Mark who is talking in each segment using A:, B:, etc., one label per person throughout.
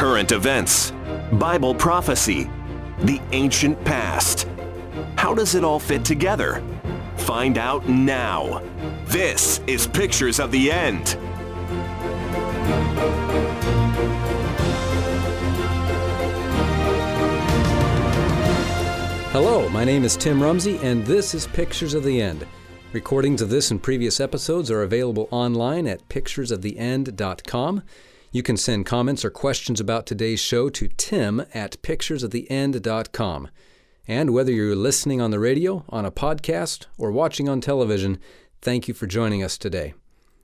A: current events, Bible prophecy, the ancient past. How does it all fit together? Find out now. This is Pictures of the End.
B: Hello, my name is Tim Rumsey, and this is Pictures of the End. Recordings of this and previous episodes are available online at picturesoftheend.com. You can send comments or questions about today's show to tim@picturesoftheend.com. And whether you're listening on the radio, on a podcast, or watching on television, thank you for joining us today.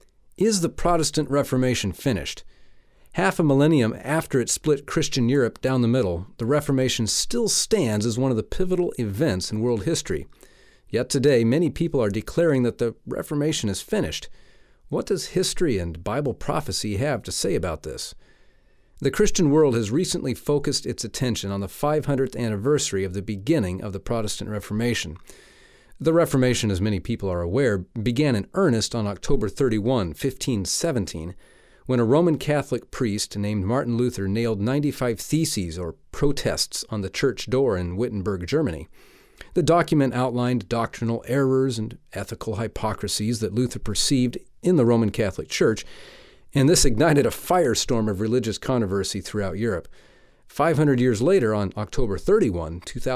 B: Is the Protestant Reformation finished? Half a millennium after it split Christian Europe down the middle, the Reformation still stands as one of the pivotal events in world history. Yet today, many people are declaring that the Reformation is finished. What does history and Bible prophecy have to say about this? The Christian world has recently focused its attention on the 500th anniversary of the beginning of the Protestant Reformation. The Reformation, as many people are aware, began in earnest on October 31, 1517, when a Roman Catholic priest named Martin Luther nailed 95 theses or protests on the church door in Wittenberg, Germany. The document outlined doctrinal errors and ethical hypocrisies that Luther perceived in the Roman Catholic Church, and this ignited a firestorm of religious controversy throughout Europe. 500 years later, on October 31,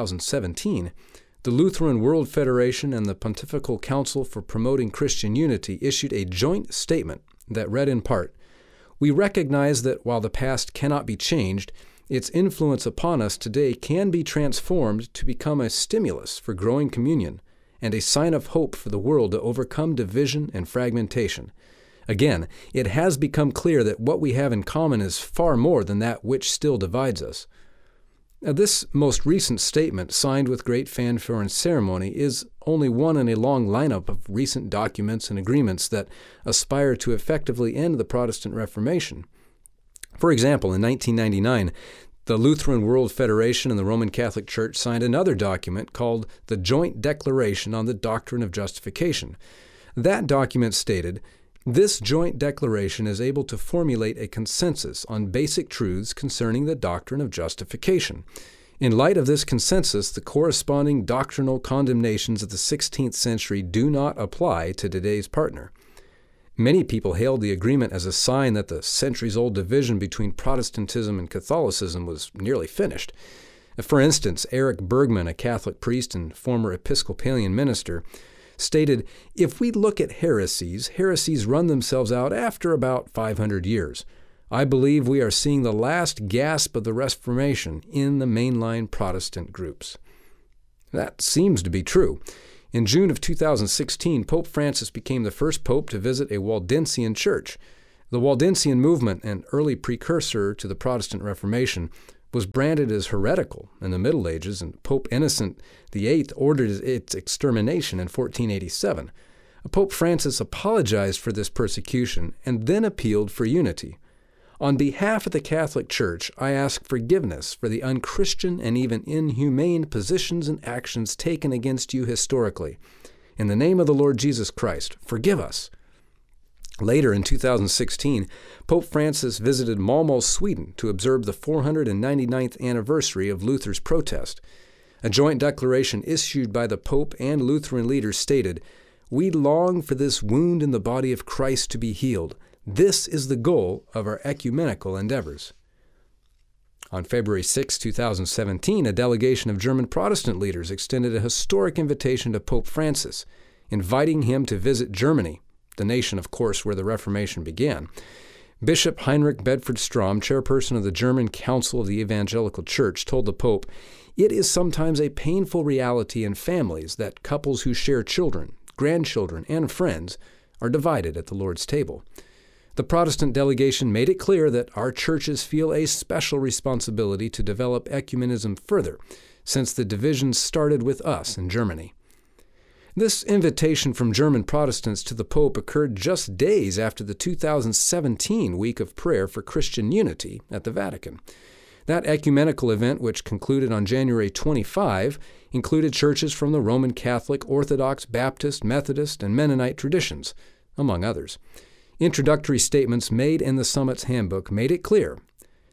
B: 2017, the Lutheran World Federation and the Pontifical Council for Promoting Christian Unity issued a joint statement that read in part, "We recognize that while the past cannot be changed, its influence upon us today can be transformed to become a stimulus for growing communion and a sign of hope for the world to overcome division and fragmentation. Again, it has become clear that what we have in common is far more than that which still divides us." Now, this most recent statement, signed with great fanfare and ceremony, is only one in a long lineup of recent documents and agreements that aspire to effectively end the Protestant Reformation. For example, in 1999, the Lutheran World Federation and the Roman Catholic Church signed another document called the Joint Declaration on the Doctrine of Justification. That document stated, "This joint declaration is able to formulate a consensus on basic truths concerning the doctrine of justification. In light of this consensus, the corresponding doctrinal condemnations of the 16th century do not apply to today's partner." Many people hailed the agreement as a sign that the centuries-old division between Protestantism and Catholicism was nearly finished. For instance, Eric Bergman, a Catholic priest and former Episcopalian minister, stated, "If we look at heresies run themselves out after about 500 years. I believe we are seeing the last gasp of the Reformation in the mainline Protestant groups." That seems to be true. In June of 2016, Pope Francis became the first pope to visit a Waldensian church. The Waldensian movement, an early precursor to the Protestant Reformation, was branded as heretical in the Middle Ages, and Pope Innocent VIII ordered its extermination in 1487. Pope Francis apologized for this persecution and then appealed for unity. "On behalf of the Catholic Church, I ask forgiveness for the unchristian and even inhumane positions and actions taken against you historically. In the name of the Lord Jesus Christ, forgive us." Later in 2016, Pope Francis visited Malmö, Sweden, to observe the 499th anniversary of Luther's protest. A joint declaration issued by the Pope and Lutheran leaders stated, "We long for this wound in the body of Christ to be healed. This is the goal of our ecumenical endeavors." On February 6, 2017, a delegation of German Protestant leaders extended a historic invitation to Pope Francis, inviting him to visit Germany, the nation, of course, where the Reformation began. Bishop Heinrich Bedford Strom, chairperson of the German Council of the Evangelical Church, told the Pope, "It is sometimes a painful reality in families that couples who share children, grandchildren, and friends are divided at the Lord's table." The Protestant delegation made it clear that our churches feel a special responsibility to develop ecumenism further, since the divisions started with us in Germany. This invitation from German Protestants to the Pope occurred just days after the 2017 Week of Prayer for Christian Unity at the Vatican. That ecumenical event, which concluded on January 25, included churches from the Roman Catholic, Orthodox, Baptist, Methodist, and Mennonite traditions, among others. Introductory statements made in the summit's handbook made it clear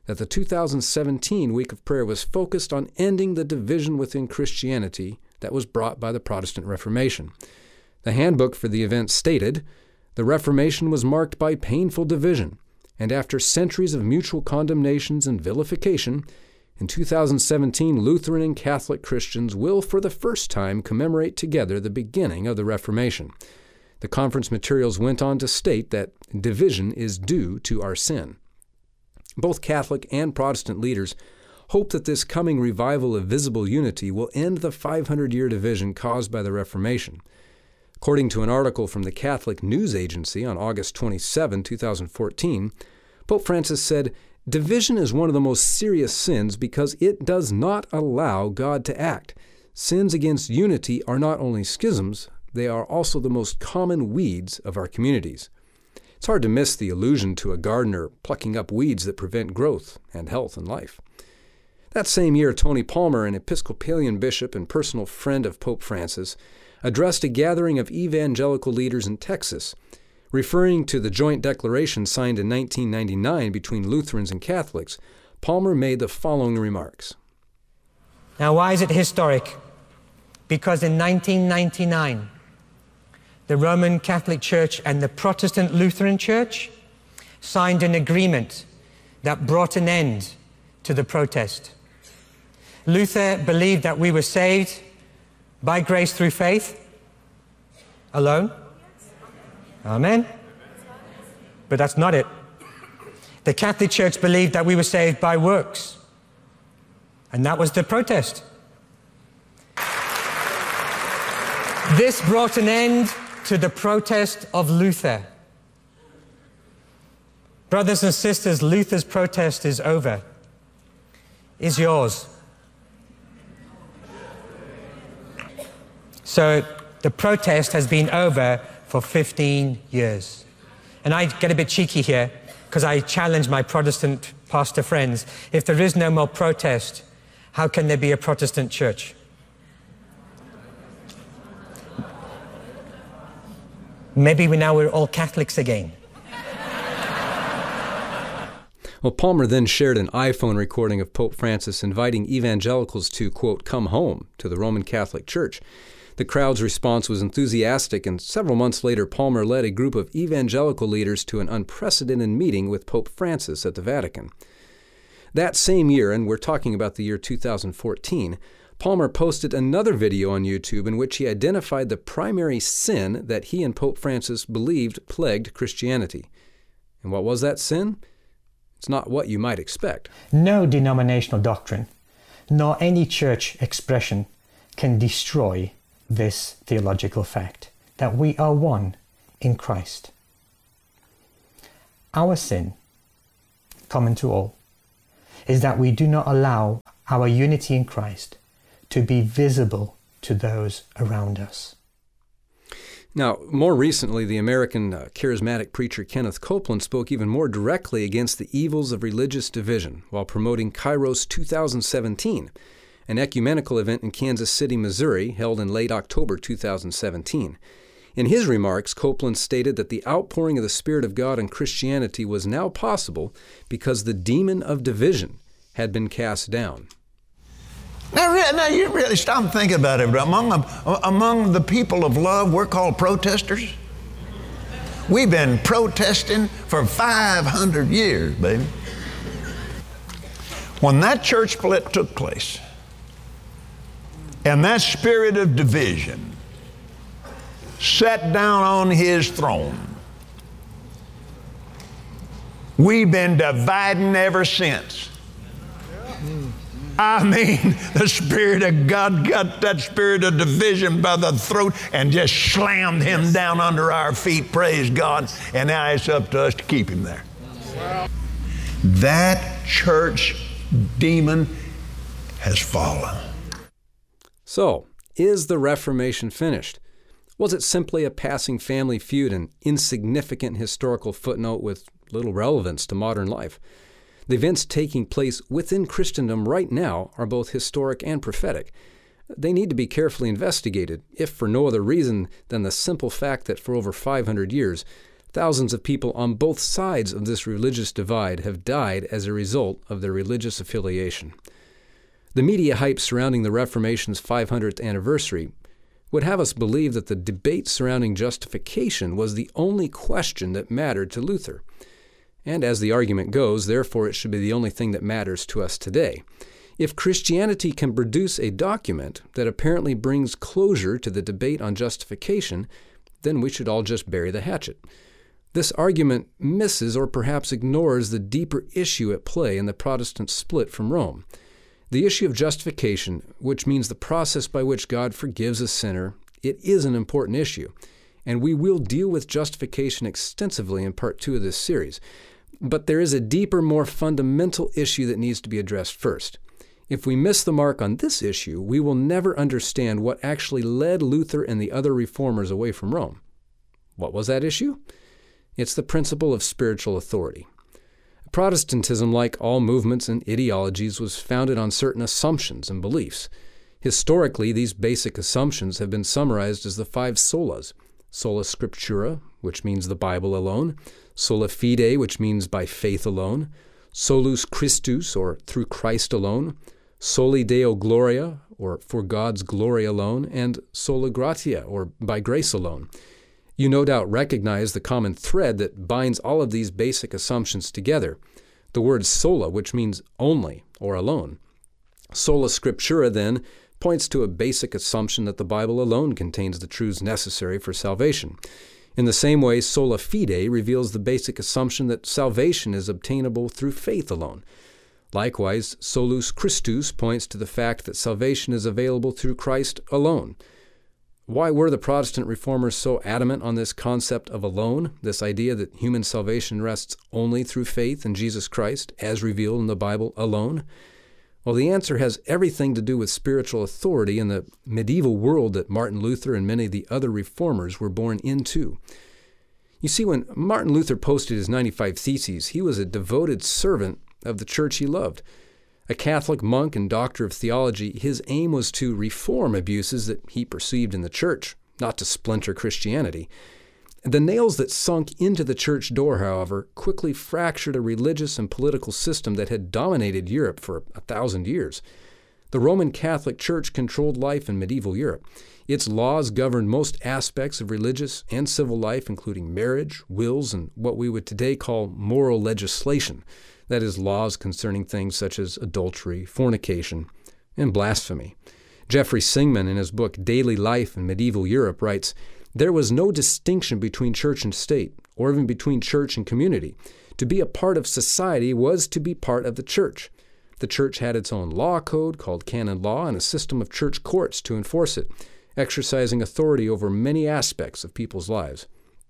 B: that the 2017 Week of Prayer was focused on ending the division within Christianity that was brought by the Protestant Reformation. The handbook for the event stated, "The Reformation was marked by painful division, and after centuries of mutual condemnations and vilification, in 2017 Lutheran and Catholic Christians will for the first time commemorate together the beginning of the Reformation." The conference materials went on to state that division is due to our sin. Both Catholic and Protestant leaders hope that this coming revival of visible unity will end the 500-year division caused by the Reformation. According to an article from the Catholic News Agency on August 27, 2014, Pope Francis said, "Division is one of the most serious sins because it does not allow God to act. Sins against unity are not only schisms, they are also the most common weeds of our communities." It's hard to miss the allusion to a gardener plucking up weeds that prevent growth and health in life. That same year, Tony Palmer, an Episcopalian bishop and personal friend of Pope Francis, addressed a gathering of evangelical leaders in Texas. Referring to the joint declaration signed in 1999 between Lutherans and Catholics, Palmer made the following remarks.
C: Now, why is it historic? Because in 1999, the Roman Catholic Church and the Protestant Lutheran Church signed an agreement that brought an end to the protest. Luther believed that we were saved by grace through faith alone. Amen. But that's not it. The Catholic Church believed that we were saved by works. And that was the protest. This brought an end to the protest of Luther. Brothers and sisters, Luther's protest is over. Is yours? So the protest has been over for 15 years. And I get a bit cheeky here because I challenge my Protestant pastor friends. If there is no more protest, how can there be a Protestant church? Maybe we're all Catholics again.
B: Well, Palmer then shared an iPhone recording of Pope Francis inviting evangelicals to, quote, "come home" to the Roman Catholic Church. The crowd's response was enthusiastic, and several months later, Palmer led a group of evangelical leaders to an unprecedented meeting with Pope Francis at the Vatican. That same year, and we're talking about the year 2014, Palmer posted another video on YouTube in which he identified the primary sin that he and Pope Francis believed plagued Christianity. And what was that sin? It's not what you might expect.
C: No denominational doctrine, nor any church expression can destroy this theological fact, that we are one in Christ. Our sin, common to all, is that we do not allow our unity in Christ to be visible to those around us.
B: Now, more recently, the American charismatic preacher Kenneth Copeland spoke even more directly against the evils of religious division while promoting Kairos 2017, an ecumenical event in Kansas City, Missouri, held in late October 2017. In his remarks, Copeland stated that the outpouring of the Spirit of God in Christianity was now possible because the demon of division had been cast down.
D: Now you really stop and think about it. Among the people of love, we're called protesters. We've been protesting for 500 years, baby. When that church split took place, and that spirit of division sat down on his throne, we've been dividing ever since. I mean, the Spirit of God got that spirit of division by the throat and just slammed him down under our feet, praise God, and now it's up to us to keep him there. That church demon has fallen.
B: So, is the Reformation finished? Was it simply a passing family feud, an insignificant historical footnote with little relevance to modern life? The events taking place within Christendom right now are both historic and prophetic. They need to be carefully investigated, if for no other reason than the simple fact that for over 500 years, Thousands of people on both sides of this religious divide have died as a result of their religious affiliation. The media hype surrounding the Reformation's 500th anniversary would have us believe that the debate surrounding justification was the only question that mattered to Luther. And as the argument goes, therefore it should be the only thing that matters to us today. If Christianity can produce a document that apparently brings closure to the debate on justification, then we should all just bury the hatchet. This argument misses or perhaps ignores the deeper issue at play in the Protestant split from Rome. The issue of justification, which means the process by which God forgives a sinner, it is an important issue, and we will deal with justification extensively in part 2 of this series. But there is a deeper, more fundamental issue that needs to be addressed first. If we miss the mark on this issue, we will never understand what actually led Luther and the other reformers away from Rome. What was that issue? It's the principle of spiritual authority. Protestantism, like all movements and ideologies, was founded on certain assumptions and beliefs. Historically, these basic assumptions have been summarized as the 5 solas: sola scriptura, which means the Bible alone; sola fide, which means by faith alone; solus Christus, or through Christ alone; soli Deo gloria, or for God's glory alone; and sola gratia, or by grace alone. You no doubt recognize the common thread that binds all of these basic assumptions together: the word sola, which means only or alone. Sola scriptura, then, points to a basic assumption that the Bible alone contains the truths necessary for salvation. In the same way, sola fide reveals the basic assumption that salvation is obtainable through faith alone. Likewise, solus Christus points to the fact that salvation is available through Christ alone. Why were the Protestant reformers so adamant on this concept of alone, this idea that human salvation rests only through faith in Jesus Christ, as revealed in the Bible alone? Well, the answer has everything to do with spiritual authority in the medieval world that Martin Luther and many of the other reformers were born into. You see, when Martin Luther posted his 95 Theses, he was a devoted servant of the church he loved. A Catholic monk and doctor of theology, his aim was to reform abuses that he perceived in the church, not to splinter Christianity. The nails that sunk into the church door, however, quickly fractured a religious and political system that had dominated Europe for 1,000 years. The Roman Catholic Church controlled life in medieval Europe. Its laws governed most aspects of religious and civil life, including marriage, wills, and what we would today call moral legislation. That is, laws concerning things such as adultery, fornication, and blasphemy. Jeffrey Singman, in his book Daily Life in Medieval Europe, writes, "There was no distinction between church and state, or even between church and community. To be a part of society was to be part of the church. The church had its own law code called canon law and a system of church courts to enforce it, exercising authority over many aspects of people's lives."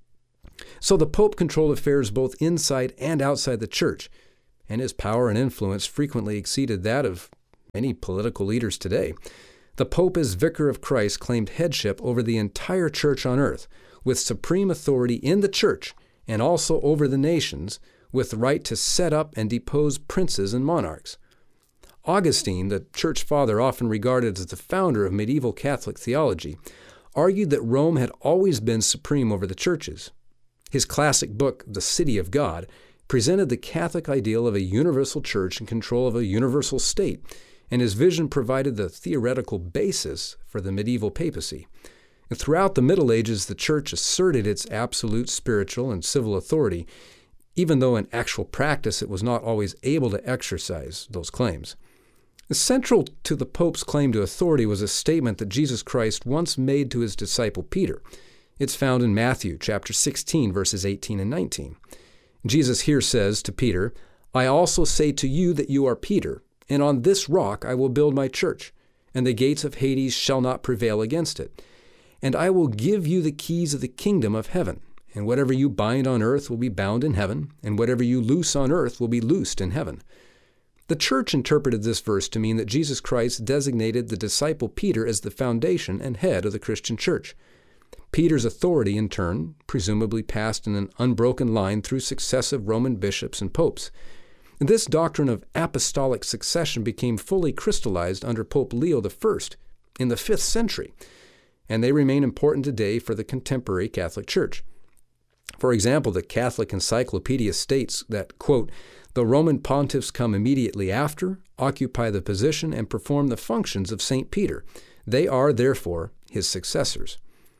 B: So the Pope controlled affairs both inside and outside the church, and his power and influence frequently exceeded that of many political leaders today. The Pope, as Vicar of Christ, claimed headship over the entire church on earth, with supreme authority in the church and also over the nations, with the right to set up and depose princes and monarchs. Augustine, the church father often regarded as the founder of medieval Catholic theology, argued that Rome had always been supreme over the churches. His classic book, The City of God, presented the Catholic ideal of a universal church in control of a universal state, and his vision provided the theoretical basis for the medieval papacy. And throughout the Middle Ages, the church asserted its absolute spiritual and civil authority, even though in actual practice it was not always able to exercise those claims. Central to the Pope's claim to authority was a statement that Jesus Christ once made to his disciple Peter. It's found in Matthew chapter 16, verses 18 and 19. Jesus here says to Peter, "I also say to you that you are Peter, and on this rock I will build my church, and the gates of Hades shall not prevail against it. And I will give you the keys of the kingdom of heaven, and whatever you bind on earth will be bound in heaven, and whatever you loose on earth will be loosed in heaven." The church interpreted this verse to mean that Jesus Christ designated the disciple Peter as the foundation and head of the Christian church. Peter's authority, in turn, presumably passed in an unbroken line through successive Roman bishops and popes. And this doctrine of apostolic succession became fully crystallized under Pope Leo I in the 5th century, and they remain important today for the contemporary Catholic Church. For example, the Catholic Encyclopedia states that, quote, "The Roman pontiffs come immediately after, occupy the position, and perform the functions of St. Peter. They are, therefore, his successors."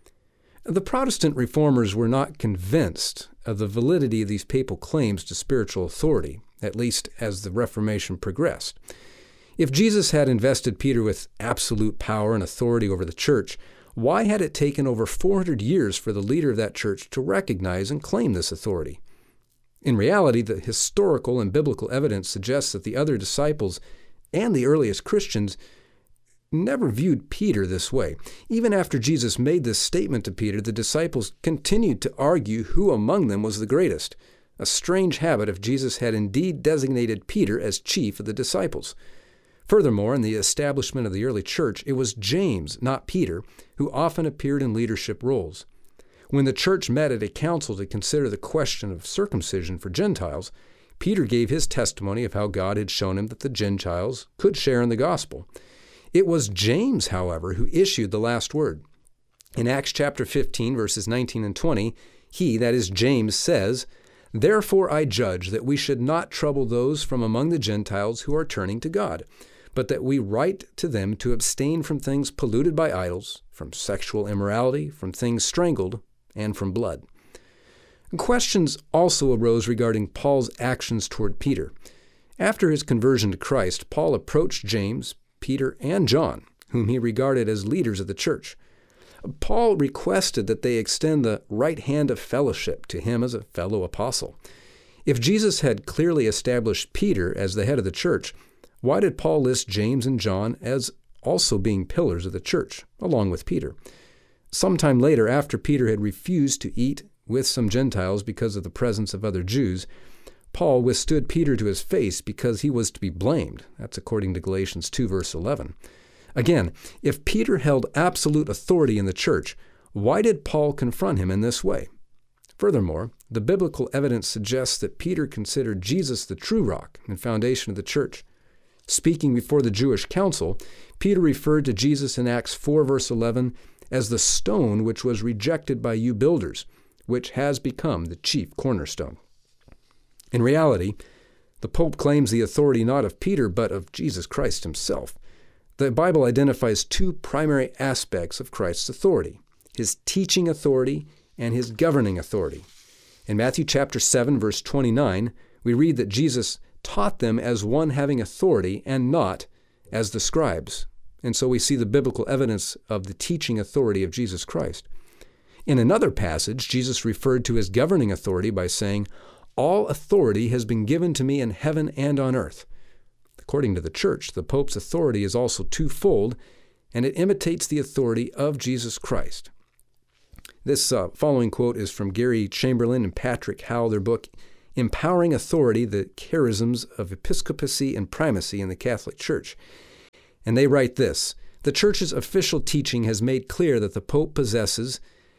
B: The Protestant reformers were not convinced of the validity of these papal claims to spiritual authority, at least as the Reformation progressed. If Jesus had invested Peter with absolute power and authority over the church, why had it taken over 400 years for the leader of that church to recognize and claim this authority? In reality, the historical and biblical evidence suggests that the other disciples and the earliest Christians never viewed Peter this way. Even after Jesus made this statement to Peter, the disciples continued to argue who among them was the greatest, a strange habit if Jesus had indeed designated Peter as chief of the disciples. Furthermore, in the establishment of the early church, it was James, not Peter, who often appeared in leadership roles. When the church met at a council to consider the question of circumcision for Gentiles, Peter gave his testimony of how God had shown him that the Gentiles could share in the gospel. It was James, however, who issued the last word. In Acts chapter 15, verses 19 and 20, he, that is James, says, "Therefore I judge that we should not trouble those from among the Gentiles who are turning to God, but that we write to them to abstain from things polluted by idols, from sexual immorality, from things strangled, and from blood." Questions also arose regarding Paul's actions toward Peter. After his conversion to Christ, Paul approached James, Peter, and John, whom he regarded as leaders of the church. Paul requested that they extend the right hand of fellowship to him as a fellow apostle. If Jesus had clearly established Peter as the head of the church, why did Paul list James and John as also being pillars of the church, along with Peter? Sometime later, after Peter had refused to eat with some Gentiles because of the presence of other Jews, Paul withstood Peter to his face because he was to be blamed. That's according to Galatians 2, verse 11. Again, if Peter held absolute authority in the church, why did Paul confront him in this way? Furthermore, the biblical evidence suggests that Peter considered Jesus the true rock and foundation of the church. Speaking before the Jewish council, Peter referred to Jesus in Acts 4, verse 11, as the stone which was rejected by you builders, which has become the chief cornerstone. In reality, the Pope claims the authority not of Peter, but of Jesus Christ himself. The Bible identifies two primary aspects of Christ's authority: his teaching authority and his governing authority. In Matthew chapter 7, verse 29, we read that Jesus taught them as one having authority and not as the scribes. And so we see the biblical evidence of the teaching authority of Jesus Christ. In another passage, Jesus referred to his governing authority by saying, "All authority has been given to me in heaven and on earth." According to the church, the Pope's authority is also twofold, and it imitates the authority of Jesus Christ. This following quote is from Gary Chamberlain and Patrick Howell, their book, Empowering Authority, the Charisms of Episcopacy and Primacy in the Catholic Church. And they write this: "The Church's official teaching has made clear that the Pope possesses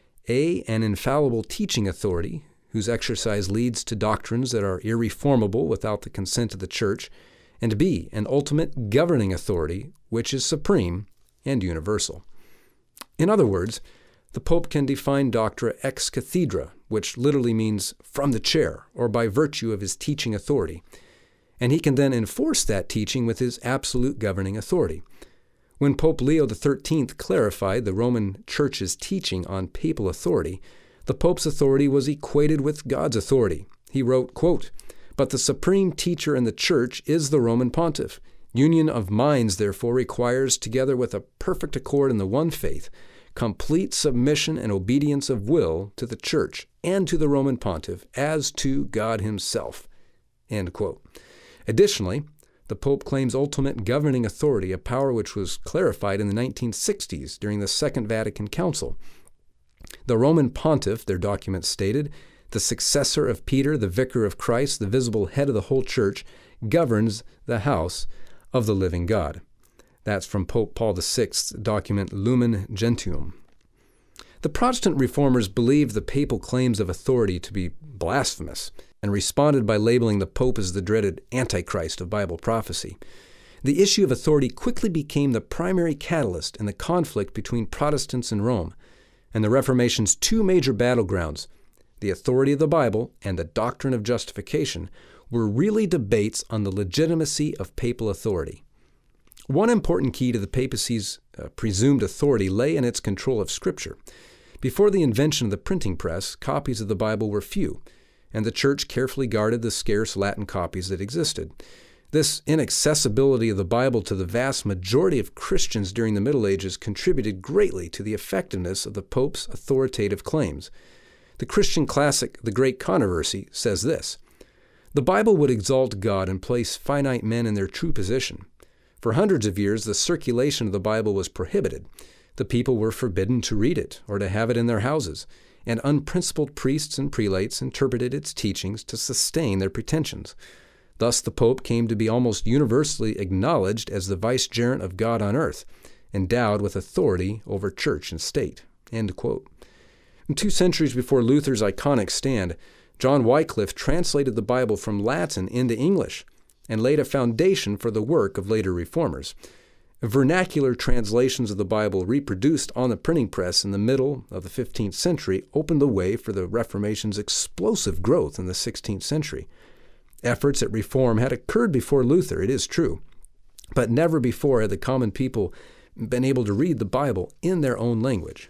B: an infallible teaching authority, whose exercise leads to doctrines that are irreformable without the consent of the Church, and B, an ultimate governing authority, which is supreme and universal." In other words, the Pope can define doctrina ex cathedra, which literally means from the chair, or by virtue of his teaching authority, and he can then enforce that teaching with his absolute governing authority. When Pope Leo XIII clarified the Roman Church's teaching on papal authority, the Pope's authority was equated with God's authority. He wrote, quote, "But the supreme teacher in the Church is the Roman Pontiff. Union of minds, therefore, requires, together with a perfect accord in the one faith, complete submission and obedience of will to the Church and to the Roman Pontiff as to God himself." End quote. Additionally, the Pope claims ultimate governing authority, a power which was clarified in the 1960s during the Second Vatican Council. The Roman Pontiff, their documents stated, the successor of Peter, the vicar of Christ, the visible head of the whole Church, governs the house of the living God. That's from Pope Paul VI's document Lumen Gentium. The Protestant reformers believed the papal claims of authority to be blasphemous and responded by labeling the Pope as the dreaded Antichrist of Bible prophecy. The issue of authority quickly became the primary catalyst in the conflict between Protestants and Rome, and the Reformation's two major battlegrounds, the authority of the Bible, and the doctrine of justification were really debates on the legitimacy of papal authority. One important key to the papacy's presumed authority lay in its control of Scripture. Before the invention of the printing press, copies of the Bible were few, and the Church carefully guarded the scarce Latin copies that existed. This inaccessibility of the Bible to the vast majority of Christians during the Middle Ages contributed greatly to the effectiveness of the Pope's authoritative claims. The Christian classic, The Great Controversy, says this: "The Bible would exalt God and place finite men in their true position. For hundreds of years, the circulation of the Bible was prohibited. The people were forbidden to read it or to have it in their houses, and unprincipled priests and prelates interpreted its teachings to sustain their pretensions. Thus the Pope came to be almost universally acknowledged as the vicegerent of God on earth, endowed with authority over church and state." End quote. 2 centuries before Luther's iconic stand, John Wycliffe translated the Bible from Latin into English and laid a foundation for the work of later reformers. Vernacular translations of the Bible reproduced on the printing press in the middle of the 15th century opened the way for the Reformation's explosive growth in the 16th century. Efforts at reform had occurred before Luther, it is true, but never before had the common people been able to read the Bible in their own language.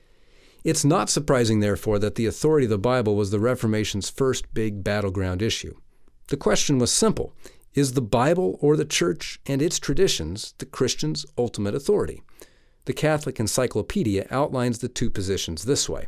B: It's not surprising, therefore, that the authority of the Bible was the Reformation's first big battleground issue. The question was simple: is the Bible or the Church and its traditions the Christian's ultimate authority? The Catholic Encyclopedia outlines the two positions this way.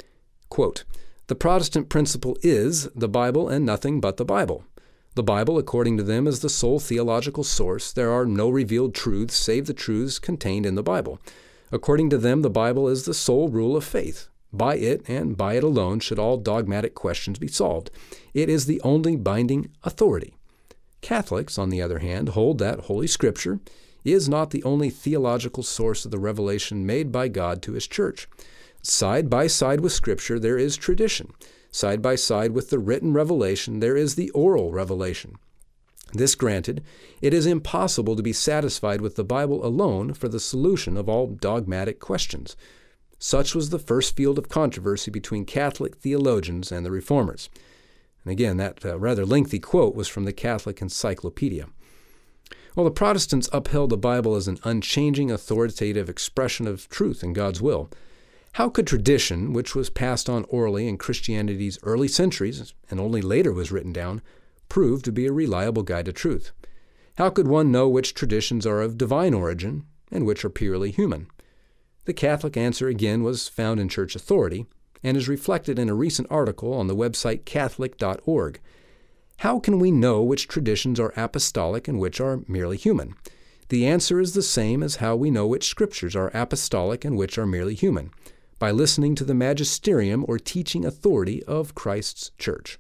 B: Quote, "The Protestant principle is the Bible and nothing but the Bible. The Bible, according to them, is the sole theological source. There are no revealed truths save the truths contained in the Bible. According to them, the Bible is the sole rule of faith. By it, and by it alone, should all dogmatic questions be solved. It is the only binding authority. Catholics, on the other hand, hold that Holy Scripture is not the only theological source of the revelation made by God to His Church. Side by side with Scripture, there is tradition. Side by side with the written revelation, there is the oral revelation. This granted, it is impossible to be satisfied with the Bible alone for the solution of all dogmatic questions." Such was the first field of controversy between Catholic theologians and the Reformers. And again, that rather lengthy quote was from the Catholic Encyclopedia. Well, the Protestants upheld the Bible as an unchanging, authoritative expression of truth and God's will. How could tradition, which was passed on orally in Christianity's early centuries and only later was written down, prove to be a reliable guide to truth? How could one know which traditions are of divine origin and which are purely human? The Catholic answer again was found in church authority and is reflected in a recent article on the website Catholic.org. How can we know which traditions are apostolic and which are merely human? The answer is the same as how we know which scriptures are apostolic and which are merely human, by listening to the magisterium or teaching authority of Christ's church.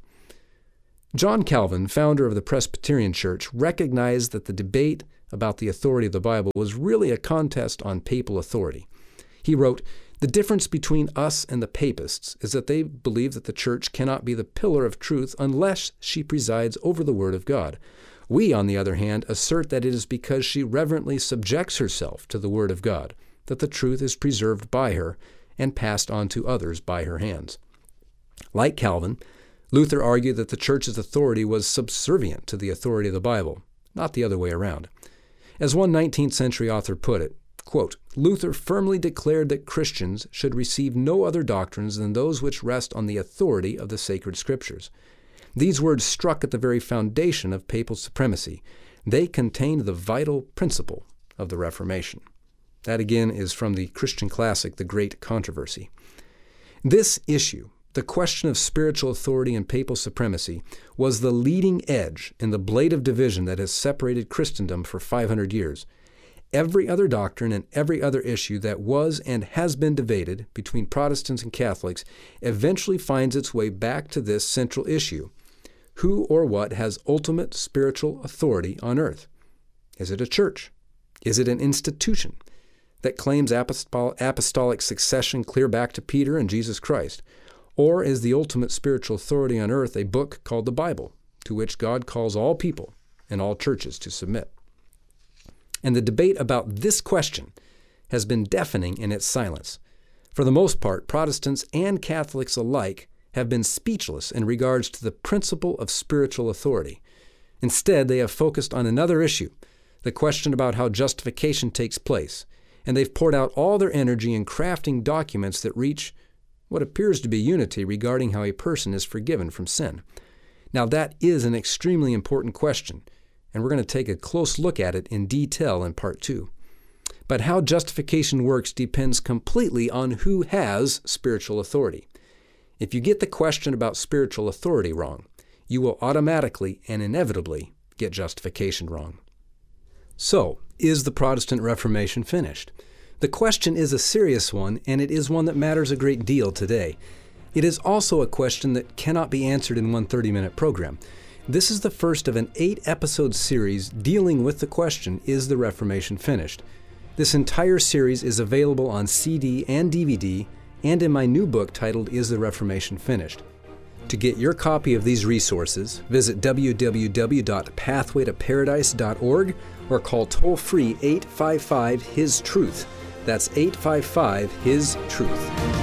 B: John Calvin, founder of the Presbyterian Church, recognized that the debate about the authority of the Bible was really a contest on papal authority. He wrote, "The difference between us and the papists is that they believe that the Church cannot be the pillar of truth unless she presides over the Word of God. We, on the other hand, assert that it is because she reverently subjects herself to the Word of God that the truth is preserved by her and passed on to others by her hands." Like Calvin, Luther argued that the Church's authority was subservient to the authority of the Bible, not the other way around. As one 19th century author put it, quote, "Luther firmly declared that Christians should receive no other doctrines than those which rest on the authority of the sacred Scriptures. These words struck at the very foundation of papal supremacy. They contained the vital principle of the Reformation." That again is from the Christian classic, The Great Controversy. This issue, the question of spiritual authority and papal supremacy, was the leading edge in the blade of division that has separated Christendom for 500 years. Every other doctrine and every other issue that was and has been debated between Protestants and Catholics eventually finds its way back to this central issue: who or what has ultimate spiritual authority on earth? Is it a church? Is it an institution that claims apostolic succession clear back to Peter and Jesus Christ? Or is the ultimate spiritual authority on earth a book called the Bible, to which God calls all people and all churches to submit? And the debate about this question has been deafening in its silence. For the most part, Protestants and Catholics alike have been speechless in regards to the principle of spiritual authority. Instead, they have focused on another issue, the question about how justification takes place, and they've poured out all their energy in crafting documents that reach what appears to be unity regarding how a person is forgiven from sin. Now, that is an extremely important question, and we're going to take a close look at it in detail in Part 2. But how justification works depends completely on who has spiritual authority. If you get the question about spiritual authority wrong, you will automatically and inevitably get justification wrong. So, is the Protestant Reformation finished? The question is a serious one, and it is one that matters a great deal today. It is also a question that cannot be answered in one 30-minute program. This is the first of an 8-episode series dealing with the question, is the Reformation finished? This entire series is available on CD and DVD and in my new book titled, Is the Reformation Finished? To get your copy of these resources, visit www.pathwaytoparadise.org or call toll-free 855-HIS-TRUTH. That's 855-HIS-TRUTH.